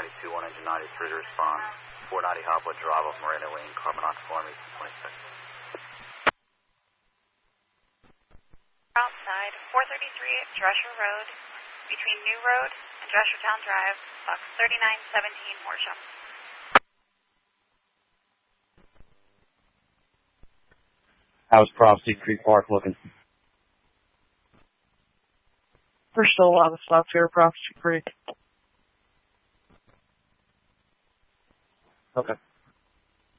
92, 1 engine 93 to respond. 490 Hopwood Drive off Moreno Wing, carbon octaform, 26. Outside, 433 Drescher Road, between New Road and Dreschertown Drive, box 3917 Horsham. How's Prophecy Creek Park looking? We're still on the stop here, Prophecy Creek. Okay.